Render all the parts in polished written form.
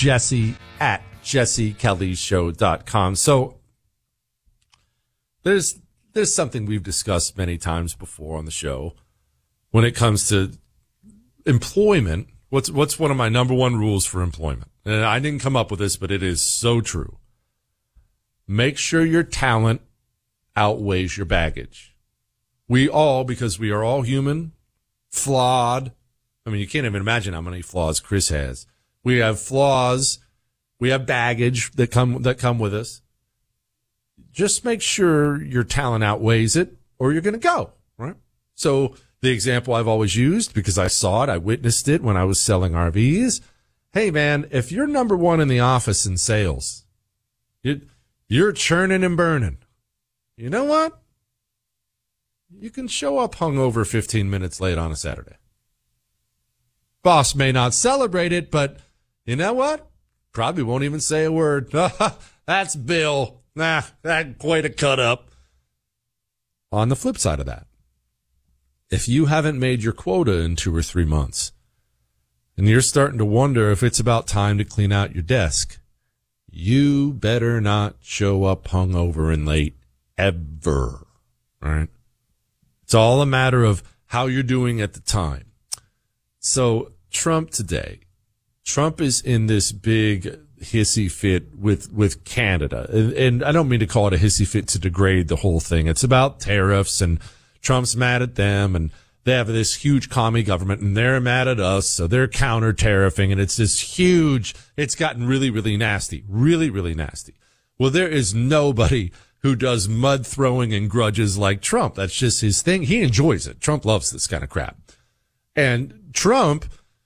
Jesse at jessekellyshow.com. So there's something we've discussed many times before on the show when it comes to employment. What's one of my number one rules for employment? And I didn't come up with this, but it is so true. Make sure your talent outweighs your baggage. We all, because we are all human, flawed. I mean, you can't even imagine how many flaws Chris has. We have flaws. We have baggage that come with us. Just make sure your talent outweighs it, or you're going to go, right? So the example I've always used, because I saw it, I witnessed it when I was selling RVs. Hey, man, if you're number one in the office in sales, you're churning and burning. You know what? You can show up hungover 15 minutes late on a Saturday. Boss may not celebrate it, but you know what? Probably won't even say a word. That's Bill. That quite a cut up. On the flip side of that, if you haven't made your quota in 2 or 3 months, and you're starting to wonder if it's about time to clean out your desk, you better not show up hungover and late ever. All right? It's all a matter of how you're doing at the time. So Trump today, Trump is in this big hissy fit with Canada. And I don't mean to call it a hissy fit to degrade the whole thing. It's about tariffs, and Trump's mad at them, and they have this huge commie government, and they're mad at us, so they're counter-tariffing, and it's this huge, it's gotten really, really nasty. Really, really nasty. Well, there is nobody who does mud throwing and grudges like Trump. That's just his thing. He enjoys it. Trump loves this kind of crap. And Trump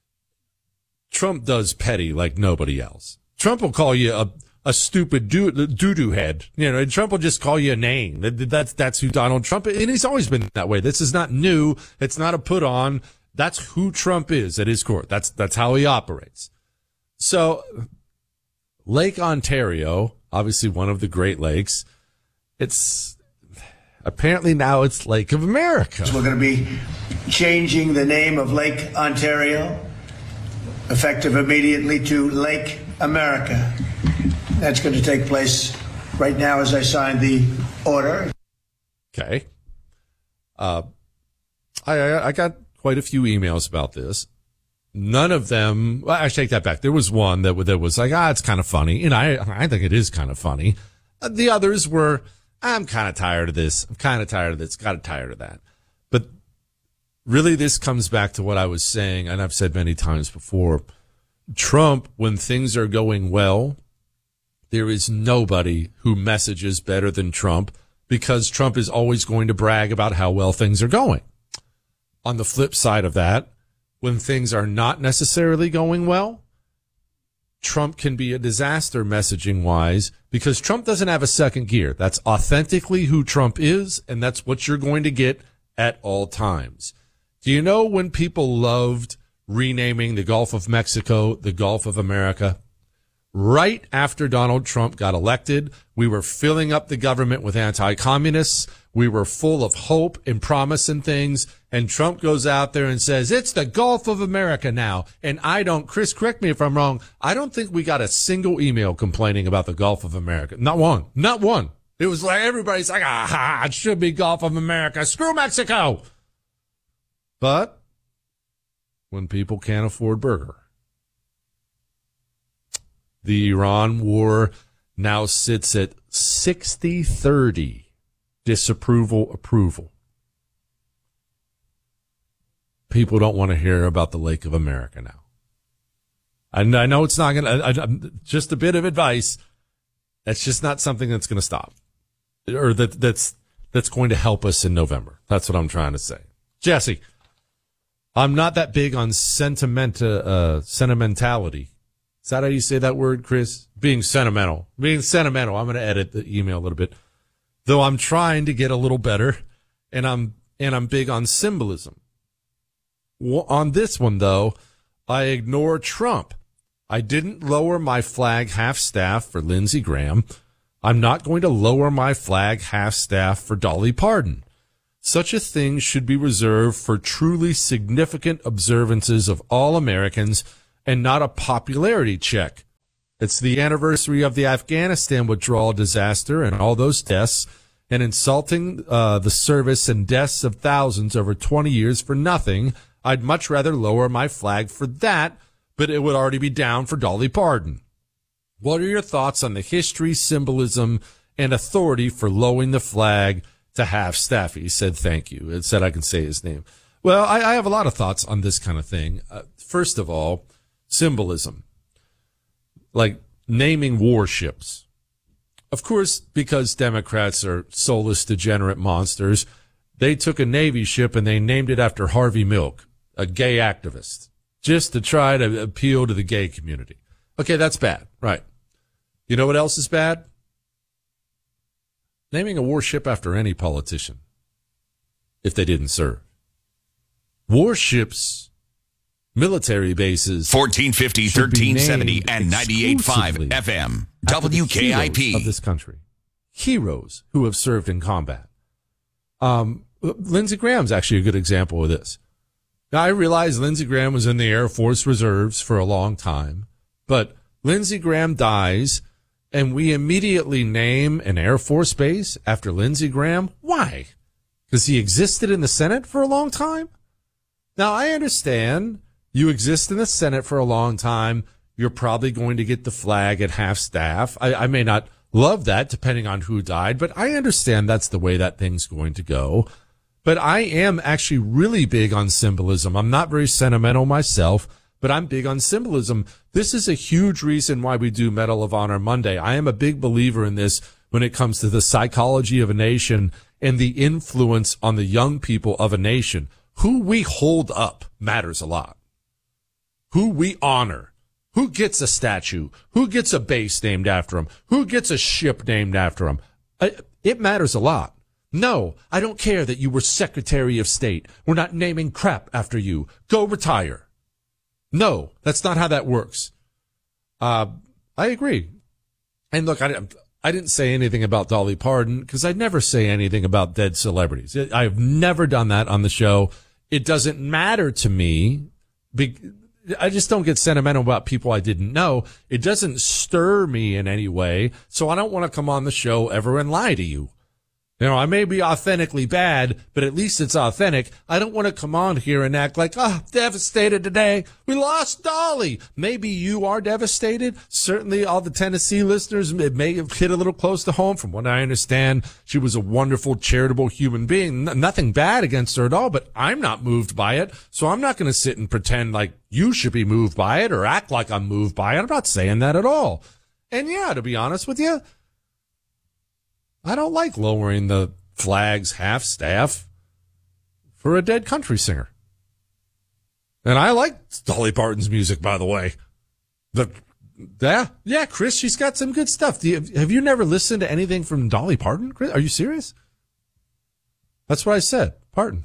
does petty like nobody else. Trump will call you a stupid doo-doo head. You know, and Trump will just call you a name. That's who Donald Trump is. And he's always been that way. This is not new. It's not a put on. That's who Trump is at his core. That's how he operates. So Lake Ontario, obviously one of the Great Lakes, it's apparently now it's Lake of America. We're going to be changing the name of Lake Ontario, effective immediately, to Lake America. That's going to take place right now as I sign the order. Okay. I got quite a few emails about this. None of them, well, I take that back. There was one that was like, it's kind of funny. And I think it is kind of funny. The others were, I'm kind of tired of this. I'm kind of tired of this. Got tired of that. But really, this comes back to what I was saying, and I've said many times before. Trump, when things are going well, there is nobody who messages better than Trump, because Trump is always going to brag about how well things are going. On the flip side of that, when things are not necessarily going well, Trump can be a disaster messaging wise, because Trump doesn't have a second gear. That's authentically who Trump is, and that's what you're going to get at all times. Do you know when people loved renaming the Gulf of Mexico the Gulf of America? Right after Donald Trump got elected, we were filling up the government with anti-communists. We were full of hope and promise and things. And Trump goes out there and says, it's the Gulf of America now. And Chris, correct me if I'm wrong, I don't think we got a single email complaining about the Gulf of America. Not one. Not one. It was like everybody's like, it should be Gulf of America. Screw Mexico. But when people can't afford burger, the Iran war now sits at 60-30 approval. People don't want to hear about the Lake of America now. And I know it's not going to, just a bit of advice. That's just not something that's going to stop, or that's going to help us in November. That's what I'm trying to say. Jesse, I'm not that big on sentimentality. Is that how you say that word, Chris? Being sentimental. I'm going to edit the email a little bit, though I'm trying to get a little better, and I'm big on symbolism. On this one, though, I ignore Trump. I didn't lower my flag half-staff for Lindsey Graham. I'm not going to lower my flag half-staff for Dolly Parton. Such a thing should be reserved for truly significant observances of all Americans, and not a popularity check It's the anniversary of the Afghanistan withdrawal disaster and all those deaths, and insulting the service and deaths of thousands over 20 years for nothing. I'd much rather lower my flag for that, but it would already be down for Dolly Parton. What are your thoughts on the history, symbolism, and authority for lowering the flag to half-staff? He said thank you. It said I can say his name. Well, I have a lot of thoughts on this kind of thing. First of all, symbolism. Like naming warships. Of course, because Democrats are soulless, degenerate monsters, they took a Navy ship and they named it after Harvey Milk, a gay activist, just to try to appeal to the gay community. Okay, that's bad, right? You know what else is bad? Naming a warship after any politician, if they didn't serve. Warships, military bases, 1450, 1370, and 98.5 FM. WKIP. Of this country. Heroes who have served in combat. Lindsey Graham's actually a good example of this. Now, I realize Lindsey Graham was in the Air Force Reserves for a long time, but Lindsey Graham dies, and we immediately name an Air Force base after Lindsey Graham. Why? Because he existed in the Senate for a long time? Now, I understand you exist in the Senate for a long time. You're probably going to get the flag at half-staff. I may not love that, depending on who died, but I understand that's the way that thing's going to go. But I am actually really big on symbolism. I'm not very sentimental myself, but I'm big on symbolism. This is a huge reason why we do Medal of Honor Monday. I am a big believer in this when it comes to the psychology of a nation and the influence on the young people of a nation. Who we hold up matters a lot. Who we honor. Who gets a statue? Who gets a base named after him? Who gets a ship named after him? It matters a lot. No, I don't care that you were Secretary of State. We're not naming crap after you. Go retire. No, that's not how that works. I agree. And look, I didn't say anything about Dolly Parton because I never say anything about dead celebrities. I've never done that on the show. It doesn't matter to me. I just don't get sentimental about people I didn't know. It doesn't stir me in any way. So I don't want to come on the show ever and lie to you. You know, I may be authentically bad, but at least it's authentic. I don't want to come on here and act like, devastated today. We lost Dolly. Maybe you are devastated. Certainly all the Tennessee listeners, it may have hit a little close to home. From what I understand, she was a wonderful, charitable human being. Nothing bad against her at all, but I'm not moved by it. So I'm not going to sit and pretend like you should be moved by it or act like I'm moved by it. I'm not saying that at all. And yeah, to be honest with you, I don't like lowering the flag's half-staff for a dead country singer. And I like Dolly Parton's music, by the way. But yeah, Chris, she's got some good stuff. Have you never listened to anything from Dolly Parton, Chris? Are you serious? That's what I said, Parton.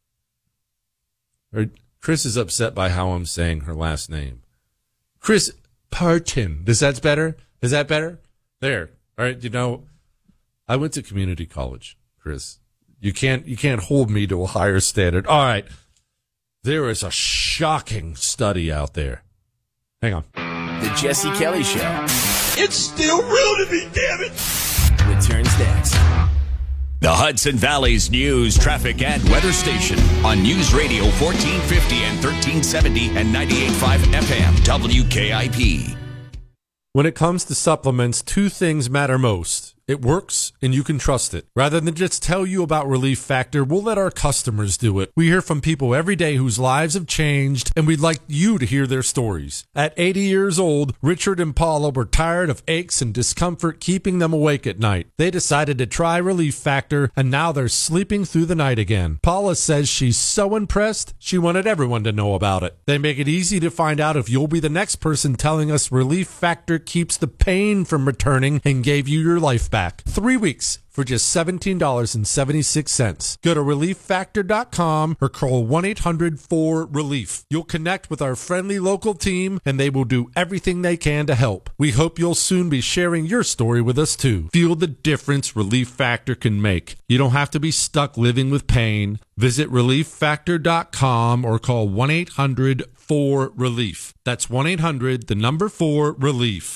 Chris is upset by how I'm saying her last name. Chris Parton. Does that better? Is that better? There. All right, you know, I went to community college, Chris. You can't hold me to a higher standard. All right. There is a shocking study out there. Hang on. The Jesse Kelly Show. It's still real to me, damn it. Returns next. The Hudson Valley's news, traffic, and weather station on News Radio 1450 and 1370 and 98.5 FM WKIP. When it comes to supplements, two things matter most. It works, and you can trust it. Rather than just tell you about Relief Factor, we'll let our customers do it. We hear from people every day whose lives have changed, and we'd like you to hear their stories. At 80 years old, Richard and Paula were tired of aches and discomfort keeping them awake at night. They decided to try Relief Factor, and now they're sleeping through the night again. Paula says she's so impressed, she wanted everyone to know about it. They make it easy to find out if you'll be the next person telling us Relief Factor keeps the pain from returning and gave you your life back. 3 weeks for just $17.76. Go to ReliefFactor.com or call 1-800-4RELIEF. You'll connect with our friendly local team, and they will do everything they can to help. We hope you'll soon be sharing your story with us, too. Feel the difference Relief Factor can make. You don't have to be stuck living with pain. Visit ReliefFactor.com or call 1-800-4RELIEF. That's 1-800-4-RELIEF.